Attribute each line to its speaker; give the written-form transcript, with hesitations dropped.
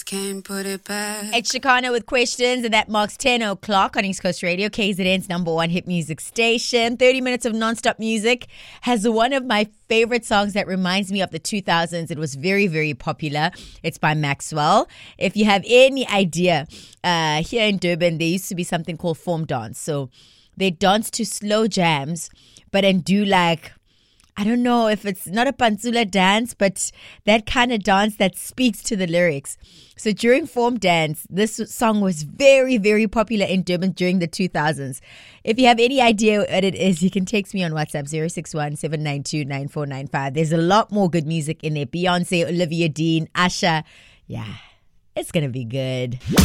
Speaker 1: can't put it back.
Speaker 2: It's Shakana with questions, and that marks 10 o'clock on East Coast Radio, KZN's number one hit music station. 30 minutes of non-stop music. Has one of my favorite songs that reminds me of the 2000s. It was very, very popular. It's by Maxwell. If you have any idea, here in Durban, there used to be something called form dance. So they dance to slow jams, but then do like, I don't know if it's not a pantsula dance, but that kind of dance that speaks to the lyrics. So during form dance, this song was very, very popular in Durban during the 2000s. If you have any idea what it is, you can text me on WhatsApp 061-792-9495. There's a lot more good music in there. Beyonce, Olivia Dean, Asha. Yeah, it's going to be good.